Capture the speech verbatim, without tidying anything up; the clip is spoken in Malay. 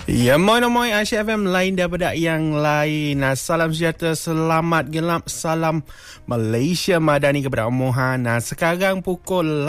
Ya, moi-moi Aisyah F M lain daripada yang lain. Nah, salam sejahtera, selamat gelap, salam Malaysia Madani kepada Mohan. Nah, sekarang pukul